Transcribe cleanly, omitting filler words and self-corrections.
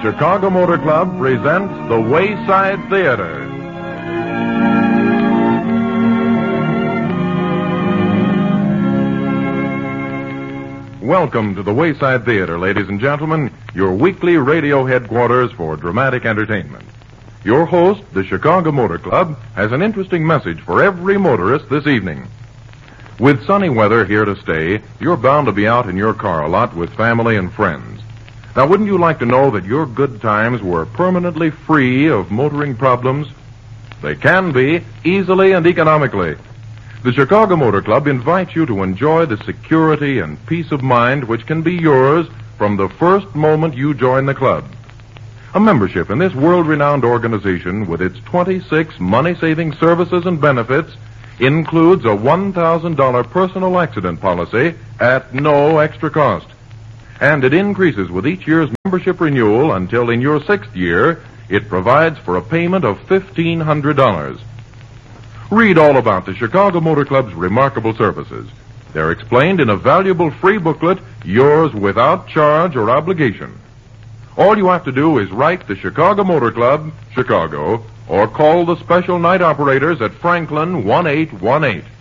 Chicago Motor Club presents The Wayside Theater. Welcome to the Wayside Theater, ladies and gentlemen, your weekly radio headquarters for dramatic entertainment. Your host, the Chicago Motor Club, has an interesting message for every motorist this evening. With sunny weather here to stay, you're bound to be out in your car a lot with family and friends. Now, wouldn't you like to know that your good times were permanently free of motoring problems? They can be, easily and economically. The Chicago Motor Club invites you to enjoy the security and peace of mind which can be yours from the first moment you join the club. A membership in this world-renowned organization with its 26 money-saving services and benefits includes a $1,000 personal accident policy at no extra cost. And it increases with each year's membership renewal until in your 6th year, it provides for a payment of $1,500. Read all about the Chicago Motor Club's remarkable services. They're explained in a valuable free booklet, yours without charge or obligation. All you have to do is write the Chicago Motor Club, Chicago, or call the special night operators at Franklin 1818.